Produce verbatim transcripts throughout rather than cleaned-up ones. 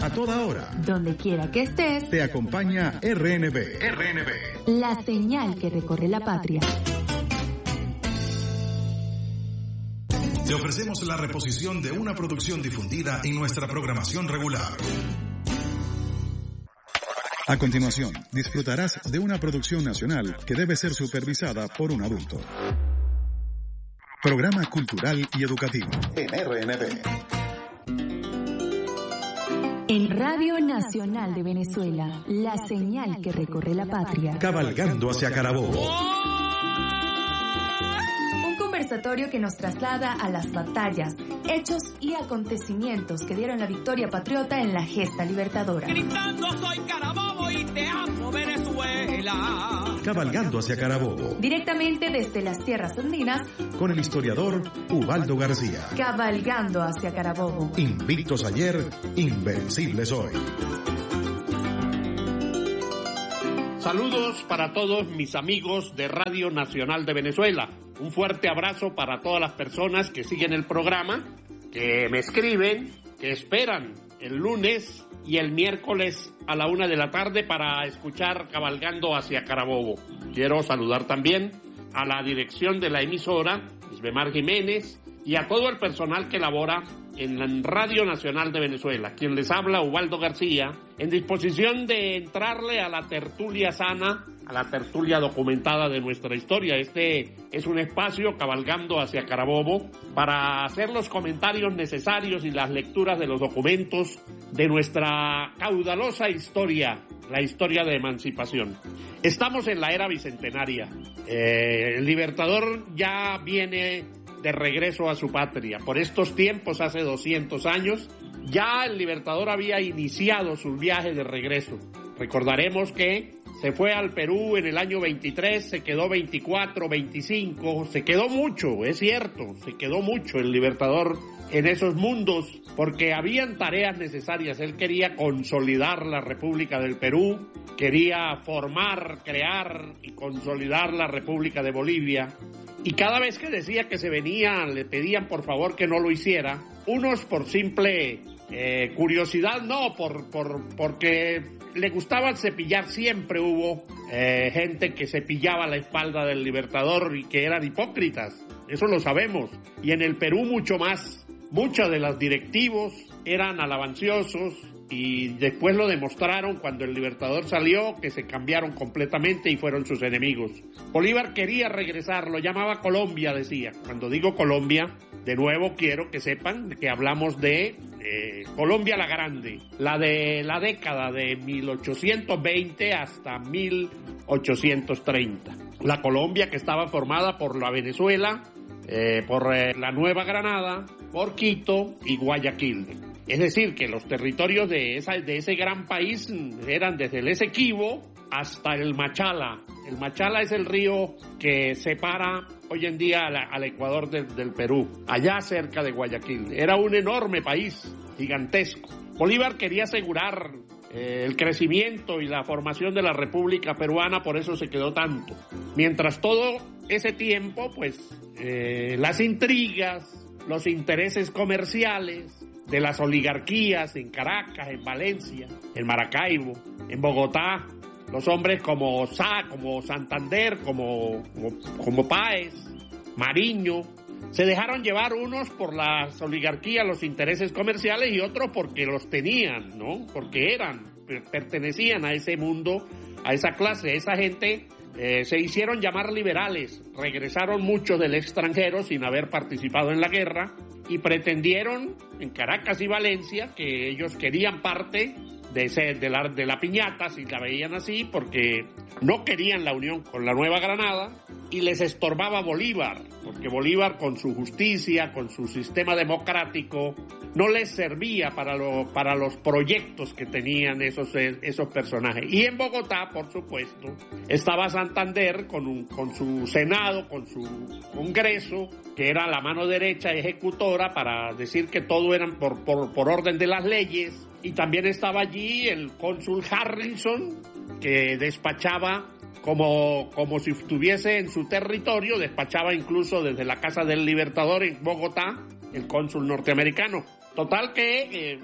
a toda hora. Donde quiera que estés, te acompaña R N B. R N B. La señal que recorre la patria. Te ofrecemos la reposición de una producción difundida en nuestra programación regular. A continuación, disfrutarás de una producción nacional que debe ser supervisada por un adulto. Programa cultural y educativo en R N B. En Radio Nacional de Venezuela, la señal que recorre la patria. Cabalgando hacia Carabobo. Un conversatorio que nos traslada a las batallas, hechos y acontecimientos que dieron la victoria patriota en la gesta libertadora. Gritando soy Carabobo y te amo Venezuela. Cabalgando hacia Carabobo. Directamente desde las tierras andinas. Con el historiador Ubaldo García. Cabalgando hacia Carabobo. Invictos ayer, invencibles hoy. Saludos para todos mis amigos de Radio Nacional de Venezuela. Un fuerte abrazo para todas las personas que siguen el programa, que me escriben, que esperan el lunes y el miércoles a la una de la tarde para escuchar Cabalgando hacia Carabobo. Quiero saludar también a la dirección de la emisora, Isbemar Jiménez, y a todo el personal que labora en Radio Nacional de Venezuela. Quien les habla, Ubaldo García, en disposición de entrarle a la tertulia sana, a la tertulia documentada de nuestra historia. Este es un espacio, Cabalgando hacia Carabobo, para hacer los comentarios necesarios y las lecturas de los documentos de nuestra caudalosa historia, la historia de emancipación. Estamos en la era bicentenaria. Eh, el Libertador ya viene de regreso a su patria. Por estos tiempos, hace doscientos años, ya el Libertador había iniciado su viaje de regreso. Recordaremos que se fue al Perú en el año veintitrés, se quedó veinticuatro, veinticinco, se quedó mucho, es cierto, se quedó mucho el Libertador en esos mundos, porque habían tareas necesarias. Él quería consolidar la República del Perú, quería formar, crear y consolidar la República de Bolivia. Y cada vez que decía que se venía, le pedían por favor que no lo hiciera. Unos por simple eh, curiosidad, no, por, por porque le gustaba cepillar. Siempre hubo eh, gente que cepillaba la espalda del Libertador y que eran hipócritas. Eso lo sabemos. Y en el Perú mucho más. Muchos de los directivos eran alabanciosos y después lo demostraron cuando el Libertador salió, que se cambiaron completamente y fueron sus enemigos. Bolívar quería regresar, lo llamaba Colombia, decía. Cuando digo Colombia, de nuevo quiero que sepan que hablamos de eh, Colombia la Grande, la de la década de mil ochocientos veinte hasta mil ochocientos treinta. La Colombia que estaba formada por la Venezuela, eh, por eh, la Nueva Granada, por Quito y Guayaquil. Es decir, que los territorios de, esa, de ese gran país eran desde el Esequibo hasta el Machala. El Machala es el río que separa hoy en día al, al Ecuador del, del Perú, allá cerca de Guayaquil. Era un enorme país, gigantesco. Bolívar quería asegurar eh, el crecimiento y la formación de la República Peruana, por eso se quedó tanto. Mientras todo ese tiempo, pues, eh, las intrigas, los intereses comerciales de las oligarquías en Caracas, en Valencia, en Maracaibo, en Bogotá, los hombres como Sá, como Santander, como, como, como Páez, Mariño, se dejaron llevar unos por las oligarquías, los intereses comerciales, y otros porque los tenían, ¿no? Porque eran, pertenecían a ese mundo, a esa clase, esa gente. Eh, se hicieron llamar liberales, regresaron muchos del extranjero sin haber participado en la guerra y pretendieron en Caracas y Valencia que ellos querían parte de, ese, de, la, de la piñata, si la veían así, porque no querían la unión con la Nueva Granada y les estorbaba Bolívar, porque Bolívar con su justicia, con su sistema democrático, no les servía para, lo, para los proyectos que tenían esos, esos personajes. Y en Bogotá, por supuesto, estaba Santander con, un, con su Senado, con su Congreso, que era la mano derecha ejecutora para decir que todo eran por, por, por orden de las leyes. Y también estaba allí el cónsul Harrison, que despachaba como, como si estuviese en su territorio, despachaba incluso desde la Casa del Libertador en Bogotá, el cónsul norteamericano. Total que eh,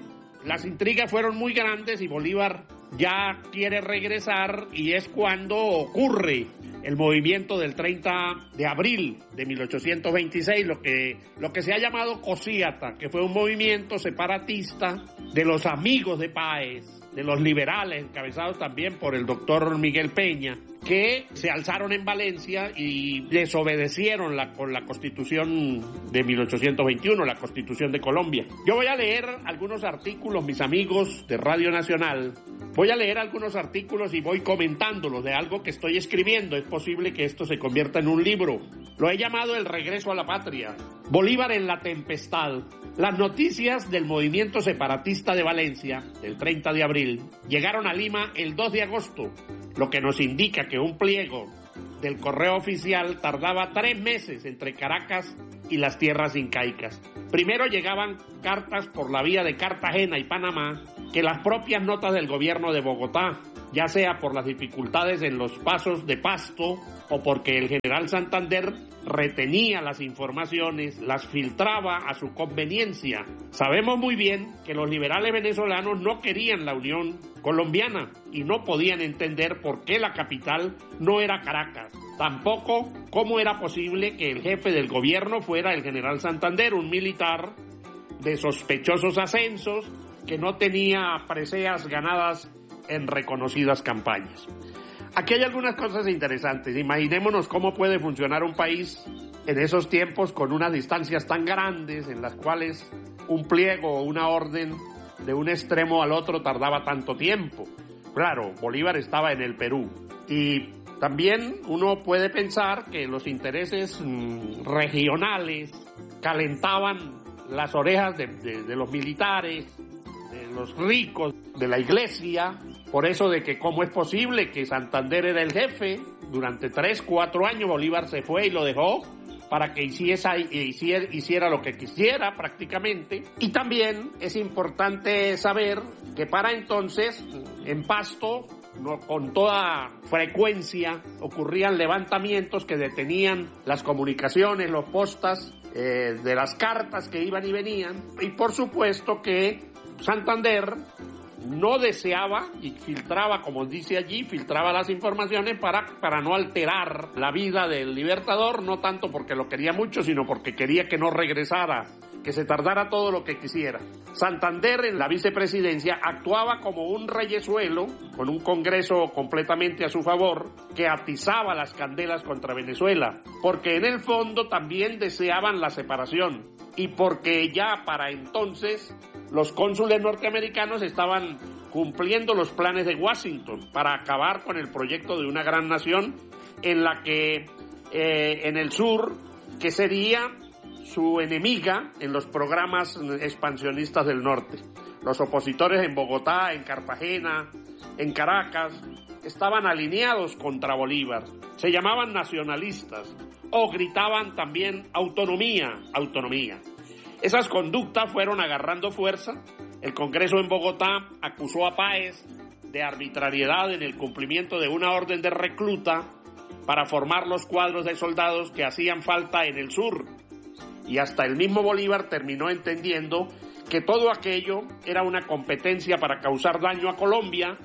las intrigas fueron muy grandes y Bolívar ya quiere regresar, y es cuando ocurre el movimiento del treinta de abril de mil ochocientos veintiséis, lo que, lo que se ha llamado Cociata, que fue un movimiento separatista de los amigos de Páez, de los liberales, encabezados también por el doctor Miguel Peña, que se alzaron en Valencia y desobedecieron la, con la Constitución de mil ochocientos veintiuno, la Constitución de Colombia. Yo voy a leer algunos artículos, mis amigos de Radio Nacional, voy a leer algunos artículos y voy comentándolos de algo que estoy escribiendo. Es posible que esto se convierta en un libro. Lo he llamado El regreso a la patria. Bolívar en la tempestad. Las noticias del movimiento separatista de Valencia, del treinta de abril, llegaron a Lima el dos de agosto, lo que nos indica que un pliego del correo oficial tardaba tres meses entre Caracas y las tierras incaicas. Primero llegaban cartas por la vía de Cartagena y Panamá que las propias notas del gobierno de Bogotá, ya sea por las dificultades en los pasos de Pasto o porque el general Santander retenía las informaciones, las filtraba a su conveniencia. Sabemos muy bien que los liberales venezolanos no querían la unión colombiana y no podían entender por qué la capital no era Caracas. Tampoco cómo era posible que el jefe del gobierno fuera el general Santander, un militar de sospechosos ascensos que no tenía preseas ganadas en reconocidas campañas. Aquí hay algunas cosas interesantes. Imaginémonos cómo puede funcionar un país en esos tiempos con unas distancias tan grandes en las cuales un pliego o una orden de un extremo al otro tardaba tanto tiempo. Claro, Bolívar estaba en el Perú y también uno puede pensar que los intereses mmm, regionales calentaban las orejas de, de, de los militares, de los ricos, de la iglesia, por eso de que cómo es posible que Santander era el jefe. Durante tres, cuatro años Bolívar se fue y lo dejó para que hiciera, hiciera, hiciera lo que quisiera prácticamente. Y también es importante saber que para entonces en Pasto, no, con toda frecuencia ocurrían levantamientos que detenían las comunicaciones, los postas eh, de las cartas que iban y venían, y por supuesto que Santander no deseaba y filtraba, como dice allí, filtraba las informaciones para, para no alterar la vida del Libertador, no tanto porque lo quería mucho, sino porque quería que no regresara, que se tardara todo lo que quisiera. Santander en la vicepresidencia actuaba como un reyesuelo, con un Congreso completamente a su favor, que atizaba las candelas contra Venezuela, porque en el fondo también deseaban la separación, y porque ya para entonces los cónsules norteamericanos estaban cumpliendo los planes de Washington para acabar con el proyecto de una gran nación en la que eh, en el sur, que sería su enemiga en los programas expansionistas del norte. Los opositores en Bogotá, en Cartagena, en Caracas, estaban alineados contra Bolívar. Se llamaban nacionalistas o gritaban también autonomía, autonomía. Esas conductas fueron agarrando fuerza. El Congreso en Bogotá acusó a Páez de arbitrariedad en el cumplimiento de una orden de recluta para formar los cuadros de soldados que hacían falta en el sur. Y hasta el mismo Bolívar terminó entendiendo que todo aquello era una competencia para causar daño a Colombia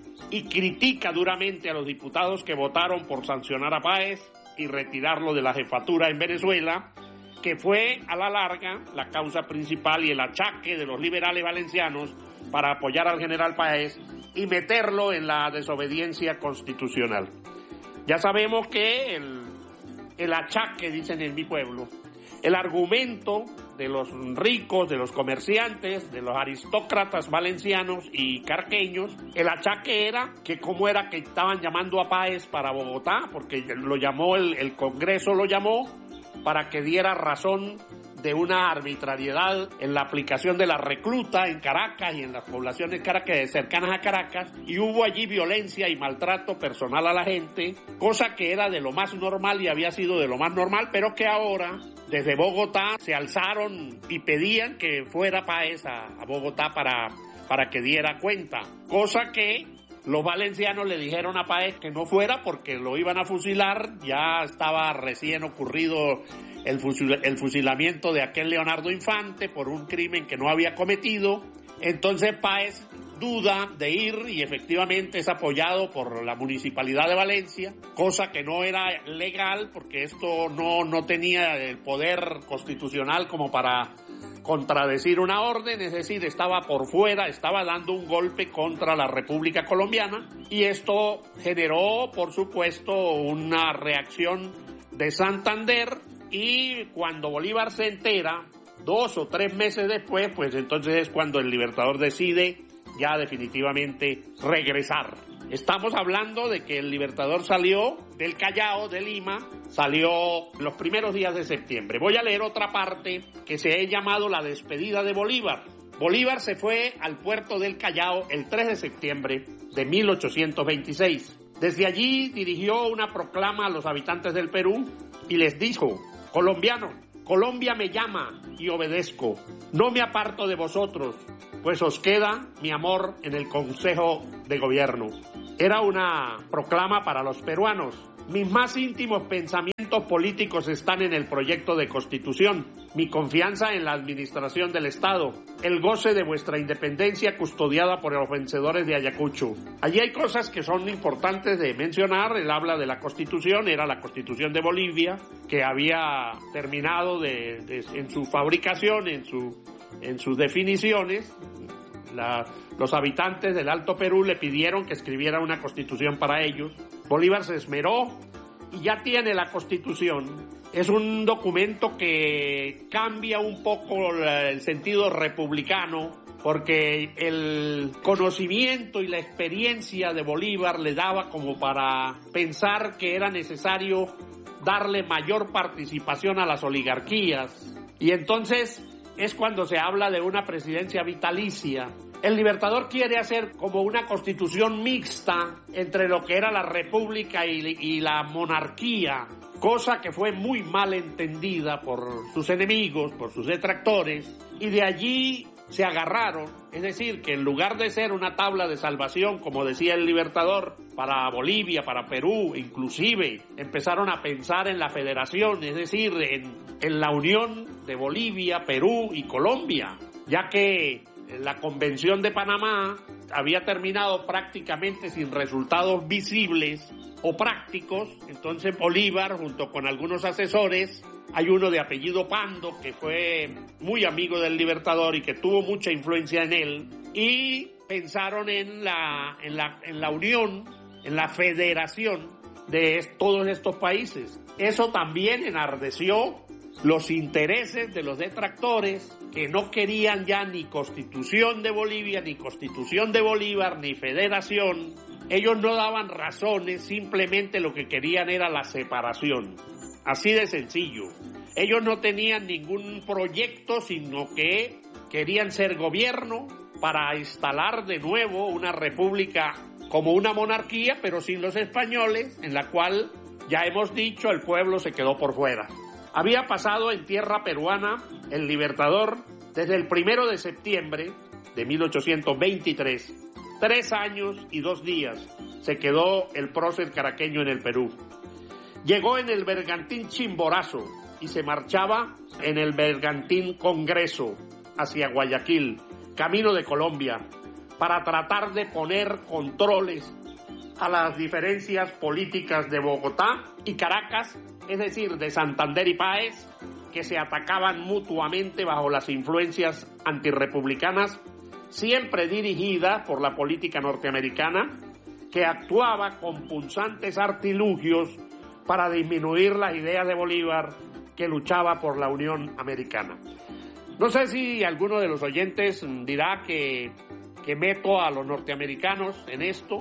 y critica duramente a los diputados que votaron por sancionar a Páez y retirarlo de la jefatura en Venezuela, que fue a la larga la causa principal y el achaque de los liberales valencianos para apoyar al general Páez y meterlo en la desobediencia constitucional. Ya sabemos que el, el achaque, dicen en mi pueblo, el argumento de los ricos, de los comerciantes, de los aristócratas valencianos y carqueños, el achaque era que cómo era que estaban llamando a Páez para Bogotá, porque lo llamó, el, el Congreso lo llamó para que diera razón de una arbitrariedad en la aplicación de la recluta en Caracas y en las poblaciones caracas, cercanas a Caracas, y hubo allí violencia y maltrato personal a la gente, cosa que era de lo más normal y había sido de lo más normal, pero que ahora desde Bogotá se alzaron y pedían que fuera Páez a, a Bogotá para, para que diera cuenta, cosa que los valencianos le dijeron a Páez que no fuera porque lo iban a fusilar. Ya estaba recién ocurrido el, fusil, el fusilamiento de aquel Leonardo Infante por un crimen que no había cometido, Entonces Páez duda de ir y efectivamente es apoyado por la Municipalidad de Valencia, cosa que no era legal porque esto no, no tenía el poder constitucional como para contradecir una orden, es decir, estaba por fuera, estaba dando un golpe contra la República Colombiana y esto generó, por supuesto, una reacción de Santander y cuando Bolívar se entera, dos o tres meses después, pues entonces es cuando el Libertador decide ya definitivamente regresar. Estamos hablando de que el Libertador salió del Callao, de Lima, salió los primeros días de septiembre. Voy a leer otra parte que se ha llamado la despedida de Bolívar. Bolívar se fue al puerto del Callao el tres de septiembre de mil ochocientos veintiséis. Desde allí dirigió una proclama a los habitantes del Perú y les dijo: colombianos, Colombia me llama y obedezco. No me aparto de vosotros, pues os queda mi amor en el Consejo de Gobierno. Era una proclama para los peruanos. Mis más íntimos pensamientos políticos están en el proyecto de Constitución, mi confianza en la administración del Estado, el goce de vuestra independencia custodiada por los vencedores de Ayacucho. Allí hay cosas que son importantes de mencionar. Él habla de la Constitución, era la Constitución de Bolivia, que había terminado de, de, en su fabricación, en, su, en sus definiciones. La, los habitantes del Alto Perú le pidieron que escribiera una constitución para ellos. Bolívar se esmeró y ya tiene la constitución. Es un documento que cambia un poco el sentido republicano porque el conocimiento y la experiencia de Bolívar le daba como para pensar que era necesario darle mayor participación a las oligarquías. Y entonces es cuando se habla de una presidencia vitalicia. El Libertador quiere hacer como una constitución mixta entre lo que era la república y, y la monarquía, cosa que fue muy mal entendida por sus enemigos, por sus detractores, y de allí se agarraron, es decir, que en lugar de ser una tabla de salvación, como decía el Libertador, para Bolivia, para Perú, inclusive empezaron a pensar en la federación, es decir, en, en la unión de Bolivia, Perú y Colombia, ya que la Convención de Panamá había terminado prácticamente sin resultados visibles o prácticos. Entonces Bolívar, junto con algunos asesores, hay uno de apellido Pando que fue muy amigo del Libertador y que tuvo mucha influencia en él, y pensaron en la, en la, en la unión, en la federación de todos estos países. Eso también enardeció los intereses de los detractores, que no querían ya ni Constitución de Bolivia, ni Constitución de Bolívar, ni federación. Ellos no daban razones, simplemente lo que querían era la separación. Así de sencillo. Ellos no tenían ningún proyecto, sino que querían ser gobierno para instalar de nuevo una república como una monarquía, pero sin los españoles, en la cual, ya hemos dicho, el pueblo se quedó por fuera. Había pasado en tierra peruana el Libertador desde el primero de septiembre de mil ochocientos veintitrés. Tres años y dos días se quedó el prócer caraqueño en el Perú. Llegó en el bergantín Chimborazo y se marchaba en el bergantín Congreso hacia Guayaquil, camino de Colombia, para tratar de poner controles a las diferencias políticas de Bogotá y Caracas, es decir, de Santander y Páez, que se atacaban mutuamente bajo las influencias antirrepublicanas, siempre dirigida por la política norteamericana, que actuaba con punzantes artilugios para disminuir las ideas de Bolívar, que luchaba por la Unión Americana. No sé si alguno de los oyentes dirá que, que meto a los norteamericanos en esto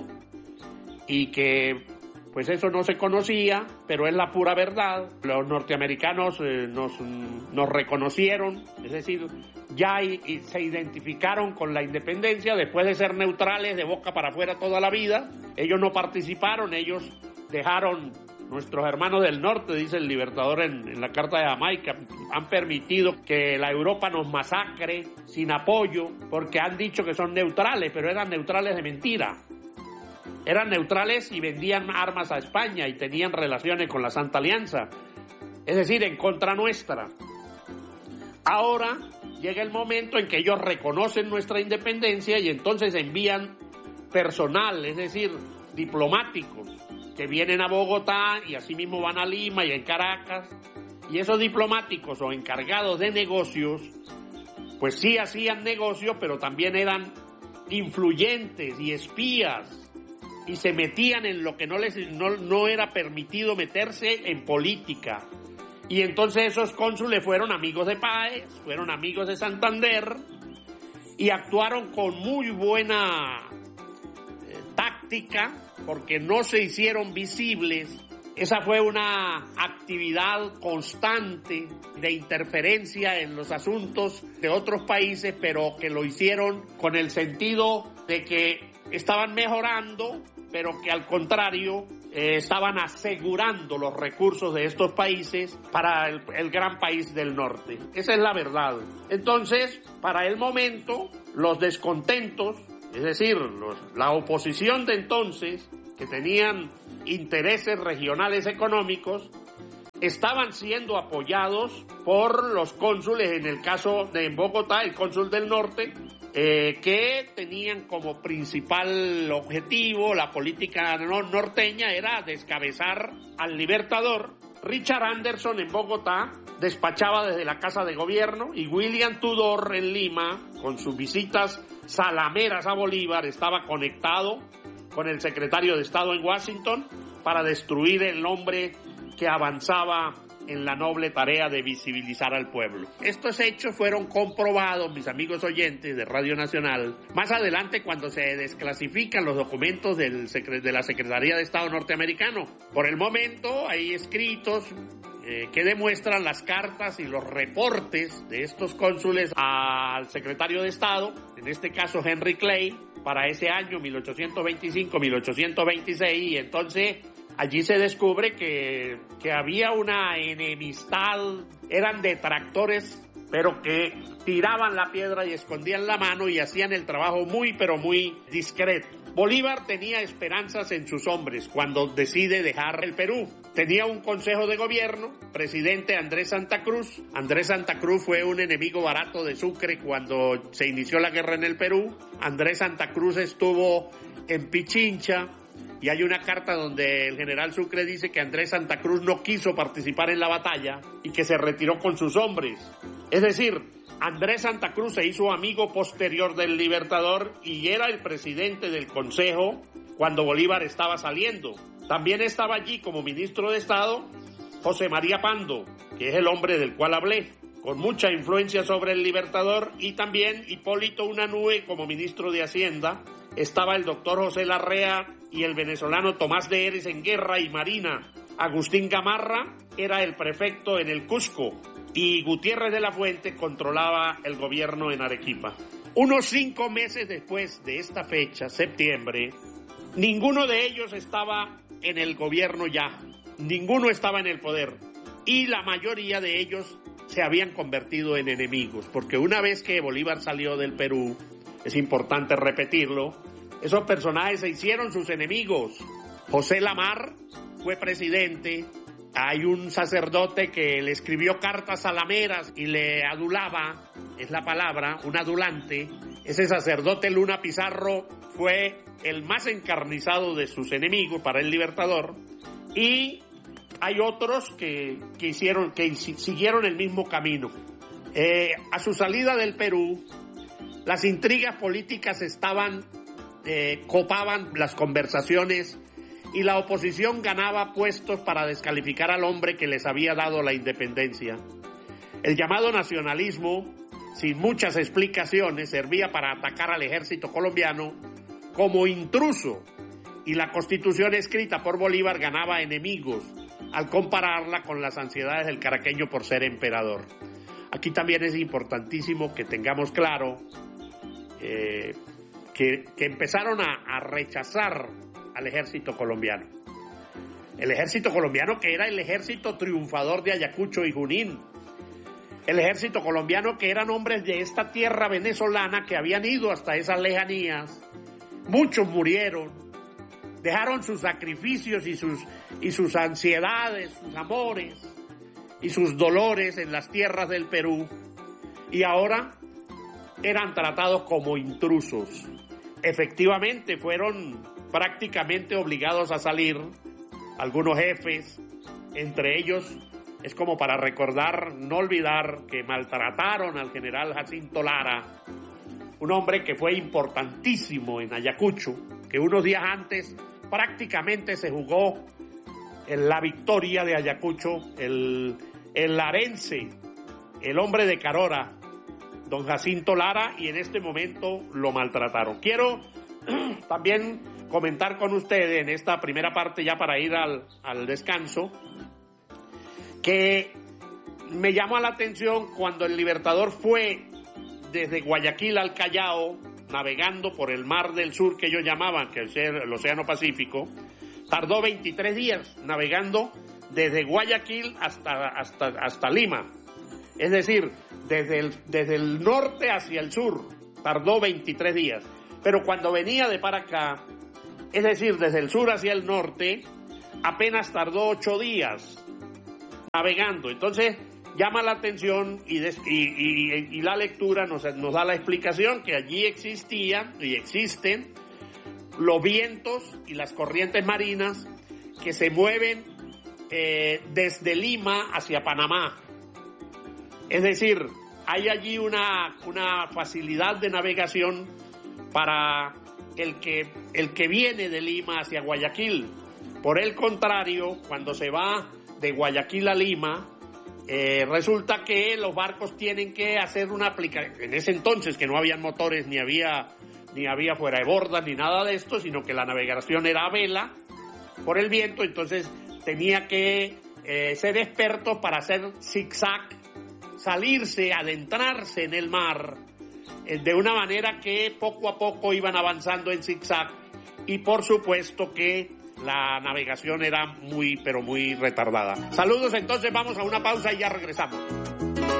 y que pues eso no se conocía, pero es la pura verdad. Los norteamericanos eh, nos, nos reconocieron, es decir, ya y, y se identificaron con la independencia después de ser neutrales de boca para afuera toda la vida. Ellos no participaron, ellos dejaron, nuestros hermanos del norte, dice el Libertador en, en la Carta de Jamaica, han permitido que la Europa nos masacre sin apoyo, porque han dicho que son neutrales, pero eran neutrales de mentira. Eran neutrales y vendían armas a España y tenían relaciones con la Santa Alianza, es decir, en contra nuestra. Ahora llega el momento en que ellos reconocen nuestra independencia y entonces envían personal, es decir, diplomáticos, que vienen a Bogotá y asimismo van a Lima y en Caracas, y esos diplomáticos o encargados de negocios, pues sí hacían negocios, pero también eran influyentes y espías, y se metían en lo que no les no, no era permitido meterse en política. Y entonces esos cónsules fueron amigos de Páez, fueron amigos de Santander, y actuaron con muy buena eh, táctica, porque no se hicieron visibles. Esa fue una actividad constante de interferencia en los asuntos de otros países, pero que lo hicieron con el sentido de que estaban mejorando, pero que al contrario eh, estaban asegurando los recursos de estos países para el, el gran país del norte. Esa es la verdad. Entonces, para el momento, los descontentos, es decir, los, la oposición de entonces, que tenían intereses regionales económicos, estaban siendo apoyados por los cónsules, en el caso de Bogotá, el cónsul del norte, eh, que tenían como principal objetivo la política norteña, era descabezar al Libertador. Richard Anderson en Bogotá despachaba desde la Casa de Gobierno y William Tudor en Lima, con sus visitas salameras a Bolívar, estaba conectado con el secretario de Estado en Washington para destruir el hombre que avanzaba en la noble tarea de visibilizar al pueblo. Estos hechos fueron comprobados, mis amigos oyentes de Radio Nacional, más adelante cuando se desclasifican los documentos del secre- de la Secretaría de Estado norteamericano. Por el momento hay escritos eh, que demuestran las cartas y los reportes de estos cónsules al secretario de Estado, en este caso Henry Clay, para ese año mil ochocientos veinticinco a mil ochocientos veintiséis, y entonces allí se descubre que, que había una enemistad, eran detractores, pero que tiraban la piedra y escondían la mano y hacían el trabajo muy, pero muy discreto. Bolívar tenía esperanzas en sus hombres cuando decide dejar el Perú. Tenía un consejo de gobierno, presidente Andrés Santa Cruz. Andrés Santa Cruz fue un enemigo barato de Sucre cuando se inició la guerra en el Perú. Andrés Santa Cruz estuvo en Pichincha, y hay una carta donde el general Sucre dice que Andrés Santa Cruz no quiso participar en la batalla y que se retiró con sus hombres. Es decir, Andrés Santa Cruz se hizo amigo posterior del Libertador y era el presidente del Consejo cuando Bolívar estaba saliendo. También estaba allí como ministro de Estado José María Pando, que es el hombre del cual hablé, con mucha influencia sobre el Libertador, y también Hipólito Unanue como ministro de Hacienda. Estaba el doctor José Larrea y el venezolano Tomás de Eres en Guerra y Marina. Agustín Gamarra era el prefecto en el Cusco y Gutiérrez de la Fuente controlaba el gobierno en Arequipa. Unos cinco meses después de esta fecha, septiembre, ninguno de ellos estaba en el gobierno ya, ninguno estaba en el poder, y la mayoría de ellos se habían convertido en enemigos, porque una vez que Bolívar salió del Perú, es importante repetirlo, esos personajes se hicieron sus enemigos. José Lamar fue presidente. Hay un sacerdote que le escribió cartas salameras y le adulaba, es la palabra, un adulante. Ese sacerdote Luna Pizarro fue el más encarnizado de sus enemigos para el Libertador. Y hay otros que, que, hicieron, que siguieron el mismo camino. Eh, a su salida del Perú, las intrigas políticas estaban, eh, copaban las conversaciones y la oposición ganaba puestos para descalificar al hombre que les había dado la independencia. El llamado nacionalismo, sin muchas explicaciones, servía para atacar al ejército colombiano como intruso, y la constitución escrita por Bolívar ganaba enemigos al compararla con las ansiedades del caraqueño por ser emperador. Aquí también es importantísimo que tengamos claro Eh, que, que empezaron a, a rechazar al ejército colombiano. El ejército colombiano, que era el ejército triunfador de Ayacucho y Junín. El ejército colombiano, que eran hombres de esta tierra venezolana que habían ido hasta esas lejanías. Muchos murieron, dejaron sus sacrificios y sus, y sus ansiedades, sus amores y sus dolores en las tierras del Perú. y ahora eran tratados como intrusos. Efectivamente fueron prácticamente obligados a salir algunos jefes, entre ellos es como para recordar, no olvidar que maltrataron al general Jacinto Lara, un hombre que fue importantísimo en Ayacucho, que unos días antes prácticamente se jugó en la victoria de Ayacucho, el, el larense, el hombre de Carora, don Jacinto Lara, y en este momento lo maltrataron. Quiero también comentar con ustedes en esta primera parte, ya para ir al, al descanso, que me llamó la atención cuando el Libertador fue desde Guayaquil al Callao, navegando por el Mar del Sur, que ellos llamaban, que es el Océano Pacífico, tardó veintitrés días navegando desde Guayaquil hasta, hasta, hasta Lima. Es decir, desde el, desde el norte hacia el sur, tardó veintitrés días. Pero cuando venía de para acá, es decir, desde el sur hacia el norte, apenas tardó ocho días navegando. Entonces, llama la atención y, des, y, y, y la lectura nos, nos da la explicación que allí existían y existen los vientos y las corrientes marinas que se mueven eh, desde Lima hacia Panamá. Es decir, hay allí una, una facilidad de navegación para el que, el que viene de Lima hacia Guayaquil. Por el contrario, cuando se va de Guayaquil a Lima, eh, resulta que los barcos tienen que hacer una aplicación. En ese entonces que no habían motores, ni había, ni había fuera de borda, ni nada de esto, sino que la navegación era a vela por el viento, entonces tenía que eh, ser experto para hacer zigzag, salirse, adentrarse en el mar, eh, de una manera que poco a poco iban avanzando en zigzag, y por supuesto que la navegación era muy, pero muy retardada. Saludos, entonces vamos a una pausa y ya regresamos.